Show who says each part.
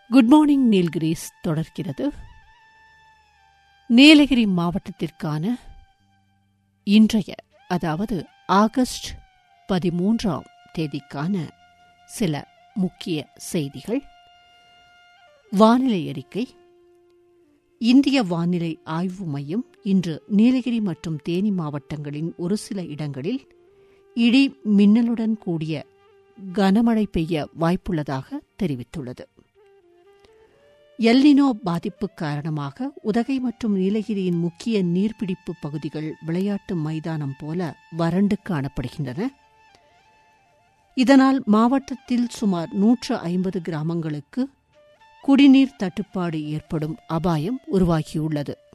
Speaker 1: Good morning Nilgiris தொடர்கிறது. நீலகிரி மாவட்டத்திற்கான இன்றைய, அதாவது ஆகஸ்ட் 13ஆம் தேதிக்கான சில முக்கிய செய்திகள். வானிலை அறிக்கை. இந்திய வானிலை ஆய்வு மையம் இன்று நீலகிரி மற்றும் தேனி மாவட்டங்களின் ஒரு சில இடங்களில் இடி மின்னலுடன் கூடிய கனமழை பெய்ய வாய்ப்புள்ளதாக தெரிவித்துள்ளது. எல்னினோ பாதிப்பு காரணமாக உதகை மற்றும் நீலகிரியின் முக்கிய நீர்பிடிப்பு பகுதிகள் விளையாட்டு மைதானம் போல வறண்டு காணப்படுகின்றன. இதனால் மாவட்டத்தில் சுமார் 150 கிராமங்களுக்கு குடிநீர் தட்டுப்பாடு ஏற்படும் அபாயம் உருவாகியுள்ளது.